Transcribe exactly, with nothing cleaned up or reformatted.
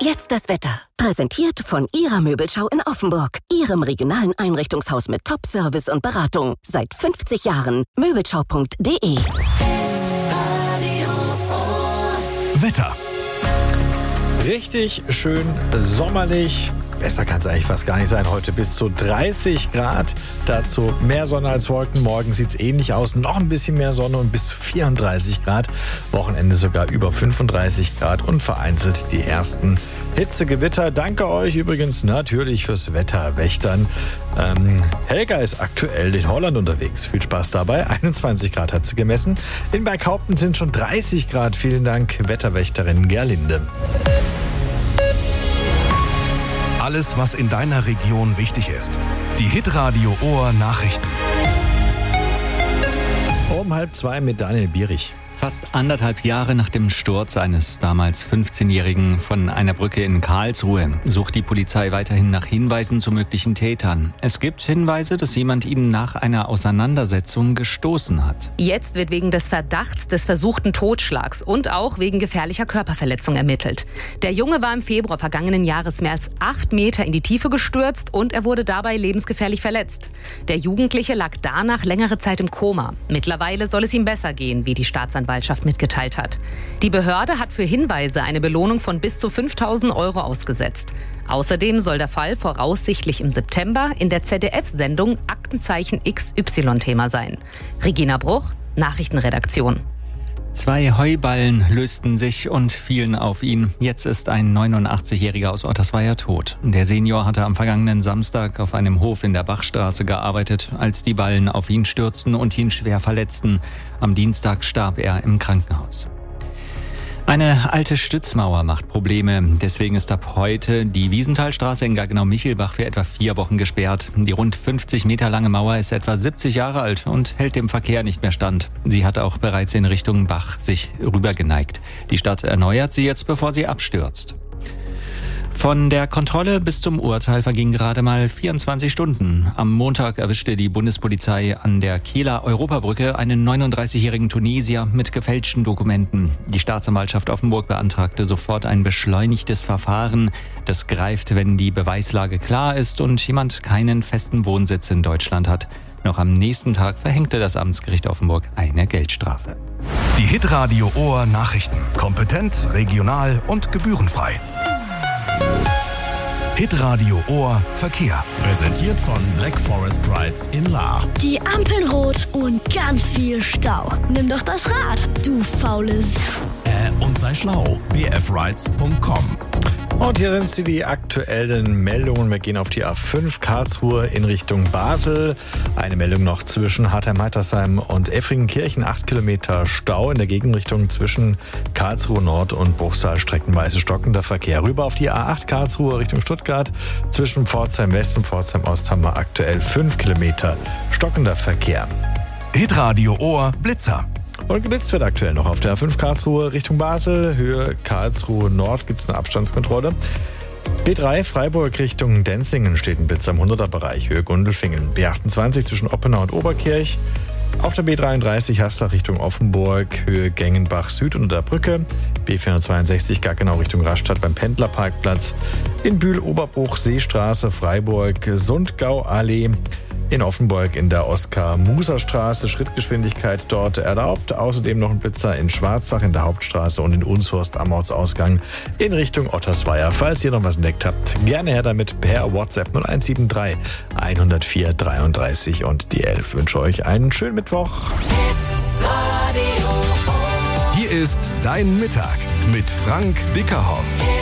Jetzt das Wetter. Präsentiert von Ihrer Möbelschau in Offenburg. Ihrem regionalen Einrichtungshaus mit Top-Service und Beratung. Seit fünfzig Jahren. Möbelschau punkt de. Wetter. Richtig schön sommerlich. Besser kann es eigentlich fast gar nicht sein. Heute bis zu dreißig Grad. Dazu mehr Sonne als Wolken. Morgen sieht es ähnlich aus. Noch ein bisschen mehr Sonne und bis zu vierunddreißig Grad. Wochenende sogar über fünfunddreißig Grad und vereinzelt die ersten Hitzegewitter. Danke euch übrigens natürlich fürs Wetterwächtern. Ähm, Helga ist aktuell in Holland unterwegs. Viel Spaß dabei. einundzwanzig Grad hat sie gemessen. In Berghaupten sind schon dreißig Grad. Vielen Dank, Wetterwächterin Gerlinde. Alles, was in deiner Region wichtig ist. Die Hitradio Ohr Nachrichten. Um halb zwei mit Daniel Bierich. Fast anderthalb Jahre nach dem Sturz eines damals fünfzehnjährigen von einer Brücke in Karlsruhe sucht die Polizei weiterhin nach Hinweisen zu möglichen Tätern. Es gibt Hinweise, dass jemand ihnen nach einer Auseinandersetzung gestoßen hat. Jetzt wird wegen des Verdachts des versuchten Totschlags und auch wegen gefährlicher Körperverletzung ermittelt. Der Junge war im Februar vergangenen Jahres mehr als acht Meter in die Tiefe gestürzt und er wurde dabei lebensgefährlich verletzt. Der Jugendliche lag danach längere Zeit im Koma. Mittlerweile soll es ihm besser gehen, wie die Staatsanwaltschaft mitgeteilt hat. Die Behörde hat für Hinweise eine Belohnung von bis zu fünftausend Euro ausgesetzt. Außerdem soll der Fall voraussichtlich im September in der Z D F-Sendung Aktenzeichen X Y Thema sein. Regina Bruch, Nachrichtenredaktion. Zwei Heuballen lösten sich und fielen auf ihn. Jetzt ist ein neunundachtzigjähriger aus Ottersweier tot. Der Senior hatte am vergangenen Samstag auf einem Hof in der Bachstraße gearbeitet, als die Ballen auf ihn stürzten und ihn schwer verletzten. Am Dienstag starb er im Krankenhaus. Eine alte Stützmauer macht Probleme. Deswegen ist ab heute die Wiesenthalstraße in Gaggenau-Michelbach für etwa vier Wochen gesperrt. Die rund fünfzig Meter lange Mauer ist etwa siebzig Jahre alt und hält dem Verkehr nicht mehr stand. Sie hat auch bereits in Richtung Bach sich rübergeneigt. Die Stadt erneuert sie jetzt, bevor sie abstürzt. Von der Kontrolle bis zum Urteil vergingen gerade mal vierundzwanzig Stunden. Am Montag erwischte die Bundespolizei an der Kieler Europabrücke einen neununddreißigjährigen Tunesier mit gefälschten Dokumenten. Die Staatsanwaltschaft Offenburg beantragte sofort ein beschleunigtes Verfahren. Das greift, wenn die Beweislage klar ist und jemand keinen festen Wohnsitz in Deutschland hat. Noch am nächsten Tag verhängte das Amtsgericht Offenburg eine Geldstrafe. Die Hitradio Ohr Nachrichten. Kompetent, regional und gebührenfrei. Hitradio Ohr Verkehr. Präsentiert von Black Forest Rides in Lahr. Die Ampeln rot und ganz viel Stau. Nimm doch das Rad, du faules. Äh, und sei schlau. b f rides punkt com. Und hier sind sie, die aktuellen Meldungen. Wir gehen auf die A fünf Karlsruhe in Richtung Basel. Eine Meldung noch zwischen Hartheim-Heitersheim und Effringenkirchen. Acht Kilometer Stau in der Gegenrichtung zwischen Karlsruhe Nord und Bruchsal. Streckenweise stockender Verkehr. Rüber auf die A acht Karlsruhe Richtung Stuttgart. Zwischen Pforzheim West und Pforzheim Ost haben wir aktuell fünf Kilometer stockender Verkehr. Hitradio Ohr Blitzer. Und geblitzt wird aktuell noch auf der A fünf Karlsruhe Richtung Basel. Höhe Karlsruhe Nord gibt es eine Abstandskontrolle. B drei Freiburg Richtung Denzingen steht ein Blitz am hunderter Bereich. Höhe Gundelfingen. B achtundzwanzig zwischen Oppenau und Oberkirch. Auf der B dreiunddreißig Haslach Richtung Offenburg. Höhe Gengenbach Süd unter der Brücke. B vierhundertzweiundsechzig Gaggenau Richtung Rastatt beim Pendlerparkplatz. In Bühl Oberbruch Seestraße Freiburg Sundgau Allee. In Offenburg in der Oskar-Muser-Straße Schrittgeschwindigkeit dort erlaubt. Außerdem noch ein Blitzer in Schwarzach in der Hauptstraße und in Unshorst am Ortsausgang in Richtung Ottersweier. Falls ihr noch was entdeckt habt, gerne her damit per WhatsApp null eins sieben drei hundertvier dreiunddreißig und die elf. Ich wünsche euch einen schönen Mittwoch. Hier ist Dein Mittag mit Frank Bickerhoff.